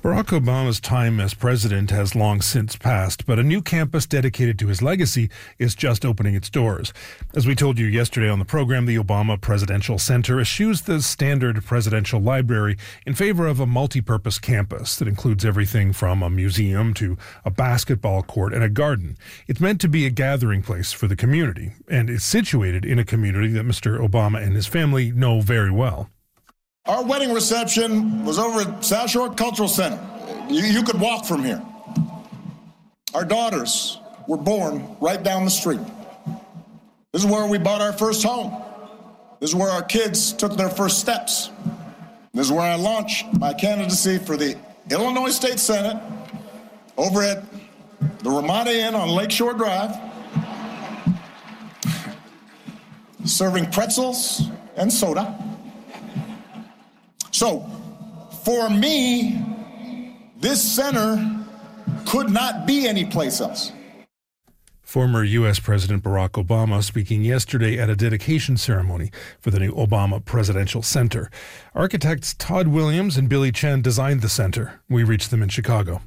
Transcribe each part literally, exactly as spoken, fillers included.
Barack Obama's time as president has long since passed, but a new campus dedicated to his legacy is just opening its doors. As we told you yesterday on the program, the Obama Presidential Center eschews the standard presidential library in favor of a multi-purpose campus that includes everything from a museum to a basketball court and a garden. It's meant to be a gathering place for the community, and it's situated in a community that Mister Obama and his family know very well. Our wedding reception was over at South Shore Cultural Center. You, you could walk from here. Our daughters were born right down the street. This is where we bought our first home. This is where our kids took their first steps. This is where I launched my candidacy for the Illinois State Senate over at the Ramada Inn on Lakeshore Drive, serving pretzels and soda. So, for me, this center could not be anyplace else. Former U S. President Barack Obama speaking yesterday at a dedication ceremony for the new Obama Presidential Center. Architects Todd Williams and Billy Chen designed the center. We reached them in Chicago.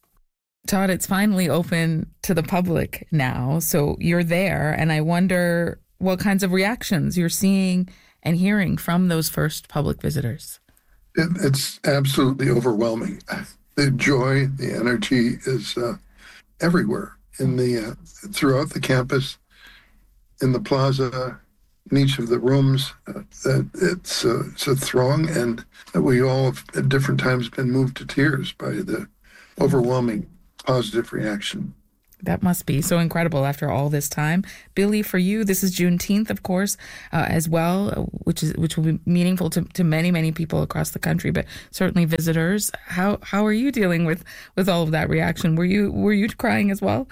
Todd, it's finally open to the public now, so you're there, and I wonder what kinds of reactions you're seeing and hearing from those first public visitors. It, it's absolutely overwhelming. The joy, the energy is uh, everywhere in the uh, throughout the campus, in the plaza, in each of the rooms. Uh, it's uh, it's a throng, and we all have at different times been moved to tears by the overwhelming positive reaction. That must be so incredible after all this time. Billy, for you, this is Juneteenth, of course, uh, as well, which is which will be meaningful to, to many, many people across the country, but certainly visitors. How how are you dealing with, with all of that reaction? Were you were you crying as well?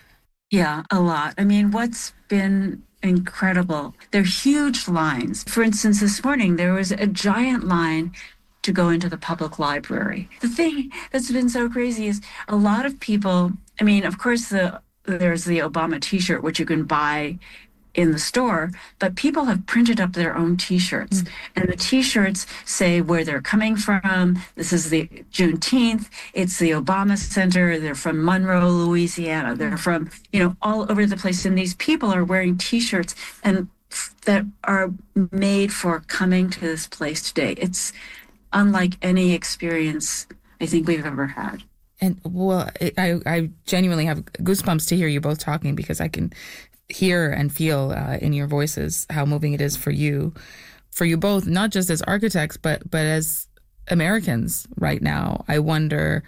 Yeah, a lot. I mean, what's been incredible, they're huge lines. For instance, this morning, there was a giant line to go into the public library. The thing that's been so crazy is a lot of people, I mean, of course, the there's the Obama t-shirt, which you can buy in the store, but people have printed up their own t-shirts. Mm. And the t-shirts say where they're coming from. This is the Juneteenth. It's the Obama Center. They're from Monroe, Louisiana. They're from, you know, all over the place. And these people are wearing t-shirts and that are made for coming to this place today. It's unlike any experience I think we've ever had. And well, I, I genuinely have goosebumps to hear you both talking, because I can hear and feel uh, in your voices how moving it is for you, for you both, not just as architects, but but as Americans right now. I wonder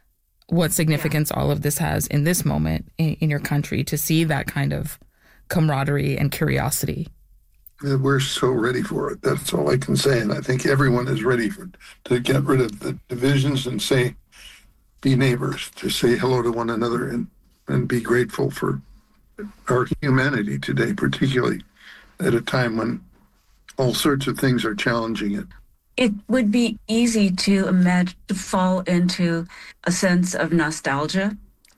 what significance yeah. all of this has in this moment in, in your country, to see that kind of camaraderie and curiosity. We're so ready for it. That's all I can say. And I think everyone is ready for to get rid of the divisions and say, be neighbors, to say hello to one another and, and be grateful for our humanity today, particularly at a time when all sorts of things are challenging it. It would be easy to imagine, to fall into a sense of nostalgia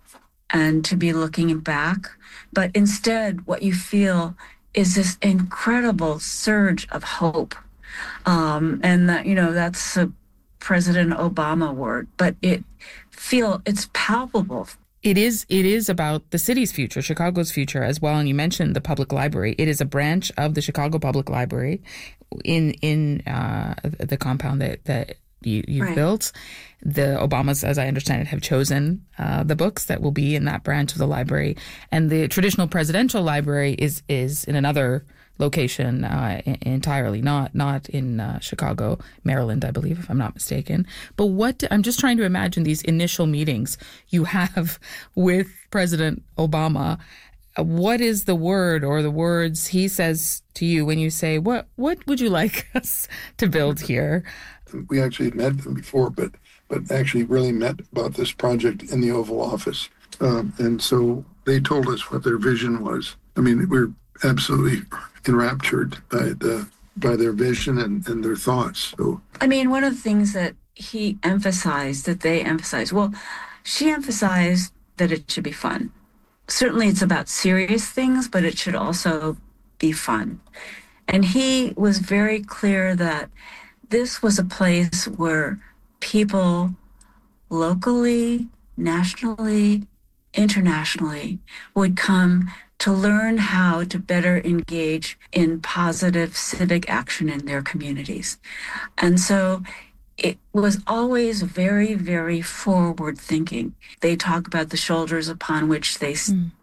and to be looking back. But instead, what you feel is this incredible surge of hope. Um, and that, you know, that's a President Obama word, but it feel it's palpable. It is it is about the city's future, Chicago's future as well. And you mentioned the public library. It is a branch of the Chicago Public Library in in uh, the compound that, that you, you've right. built. The Obamas, as I understand it, have chosen uh, the books that will be in that branch of the library. And the traditional presidential library is is in another location uh, entirely, not not in uh, Chicago, Maryland, I believe, if I'm not mistaken. But what I'm just trying to imagine these initial meetings you have with President Obama. What is the word or the words he says to you when you say, what what would you like us to build here? We actually had met them before, but but actually really met about this project in the Oval Office. Um, and so they told us what their vision was. I mean, we're absolutely enraptured by the by their vision and, and their thoughts. So I mean, one of the things that he emphasized, that they emphasized, well, she emphasized that it should be fun. Certainly it's about serious things, but it should also be fun. And he was very clear that this was a place where people locally, nationally, internationally, would come to learn how to better engage in positive civic action in their communities. And so it was always very, very forward thinking. They talk about the shoulders upon which they stand.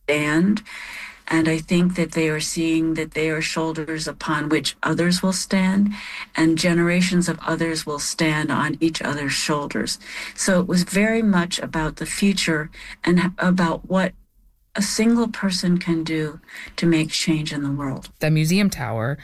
Mm. And I think that they are seeing that they are shoulders upon which others will stand, and generations of others will stand on each other's shoulders. So it was very much about the future and about what a single person can do to make change in the world. The museum tower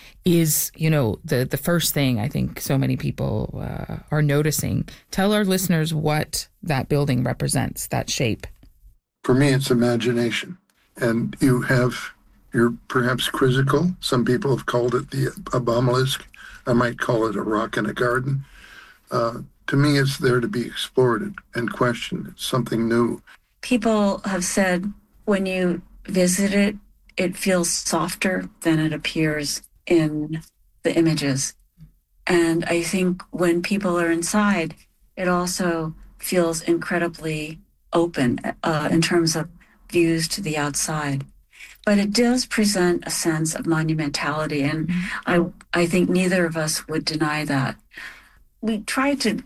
is, you know, the, the first thing I think so many people uh, are noticing. Tell our listeners what that building represents, that shape. For me, it's imagination. And you have, you're perhaps quizzical. Some people have called it the obelisk. I might call it a rock in a garden. Uh, to me, it's there to be explored and, and questioned. It's something new. People have said when you visit it, it feels softer than it appears in the images. And I think when people are inside, it also feels incredibly open uh, in terms of views to the outside. But it does present a sense of monumentality, and mm-hmm. I I think neither of us would deny that. We tried to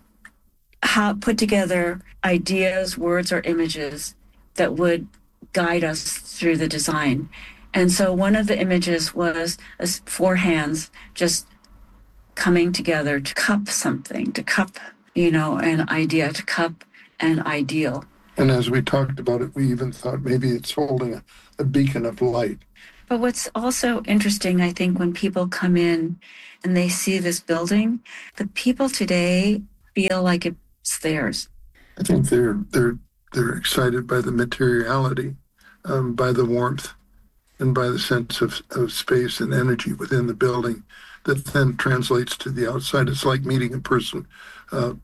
ha- put together ideas, words, or images that would guide us through the design. And so one of the images was four hands just coming together to cup something, to cup, you know, an idea, to cup an ideal. And as we talked about it, we even thought maybe it's holding a, a beacon of light. But what's also interesting, I think, when people come in and they see this building, the people today feel like it's theirs. I think they're they're they're excited by the materiality, um, by the warmth, and by the sense of, of space and energy within the building that then translates to the outside. It's like meeting a person uh,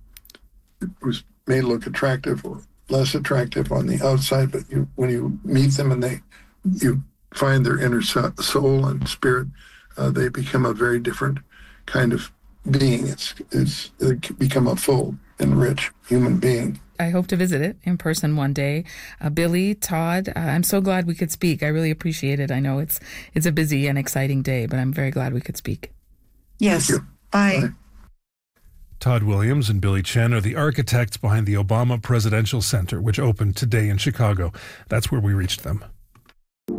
who may look attractive or less attractive on the outside, but you, when you meet them and they you find their inner soul and spirit, uh, they become a very different kind of being. It's, it's they become a full and rich human being. I hope to visit it in person one day. Uh, Billy, Todd, uh, I'm so glad we could speak. I really appreciate it. I know it's it's a busy and exciting day, but I'm very glad we could speak. Yes. Bye. Bye. Todd Williams and Billy Chen are the architects behind the Obama Presidential Center, which opened today in Chicago. That's where we reached them.